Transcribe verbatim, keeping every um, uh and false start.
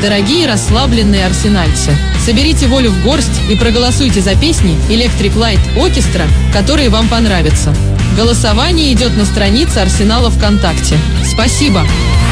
Дорогие расслабленные арсенальцы, соберите волю в горсть и проголосуйте за песни Electric Light Orchestra, которые вам понравятся. Голосование идет на странице Арсенала ВКонтакте. Спасибо!